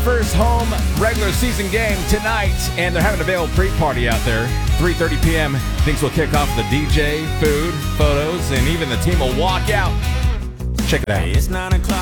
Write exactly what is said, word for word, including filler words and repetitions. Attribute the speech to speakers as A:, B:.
A: first home regular season game tonight, and they're having a Vail pre-party out there. three thirty p.m. Things will kick off with the D J, food, photos, and even the team will walk out. Check it out.
B: It's nine o'clock.